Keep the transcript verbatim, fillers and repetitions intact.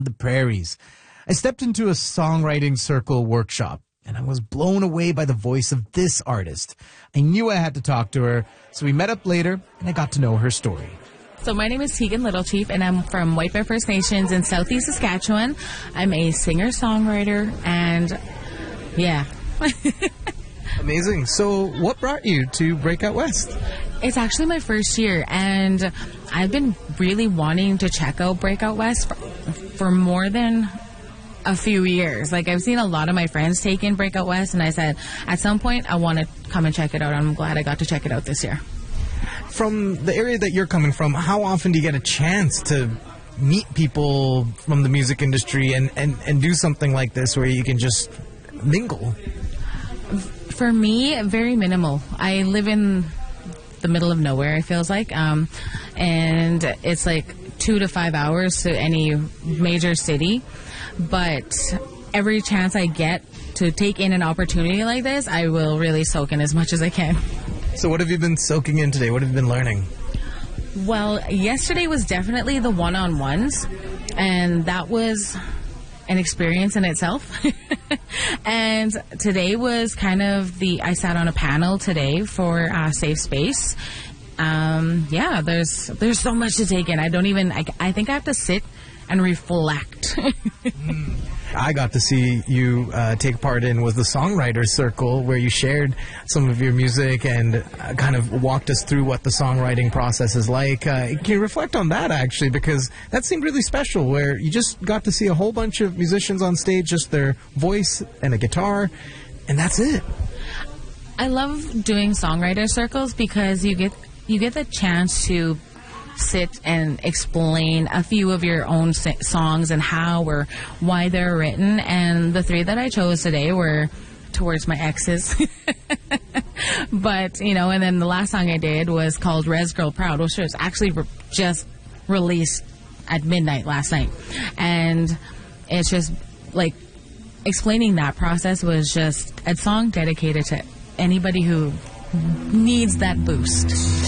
the prairies. I stepped into a songwriting circle workshop, and I was blown away by the voice of this artist. I knew I had to talk to her, so we met up later, and I got to know her story. So my name is Tegan Littlechief, and I'm from White Bear First Nations in Southeast Saskatchewan. I'm a singer-songwriter, and yeah. Amazing. So what brought you to Breakout West? It's actually my first year, and I've been really wanting to check out Breakout West for, for more than a few years. Like, I've seen a lot of my friends take in Breakout West, and I said, at some point, I want to come and check it out. I'm glad I got to check it out this year. From the area that you're coming from, how often do you get a chance to meet people from the music industry and, and, and do something like this where you can just mingle? For me, very minimal. I live in the middle of nowhere, it feels like, um, and it's like two to five hours to any major city. But every chance I get to take in an opportunity like this, I will really soak in as much as I can. So what have you been soaking in today? What have you been learning? Well, yesterday was definitely the one-on-ones, and that was an experience in itself. And today was kind of the, I sat on a panel today for uh, Safe Space. Um, yeah, there's there's so much to take in. I don't even, I, I think I have to sit and reflect. mm. I got to see you uh, take part in was the Songwriters Circle, where you shared some of your music and uh, kind of walked us through what the songwriting process is like. Uh, can you reflect on that, actually? Because that seemed really special, where you just got to see a whole bunch of musicians on stage, just their voice and a guitar, and that's it. I love doing songwriter circles because you get you get the chance to sit and explain a few of your own songs and how or why they're written. And the three that I chose today were towards my exes. But, you know, and then the last song I did was called Res Girl Proud, which was actually re- just released at midnight last night. And it's just like explaining that process was just a song dedicated to anybody who needs that boost.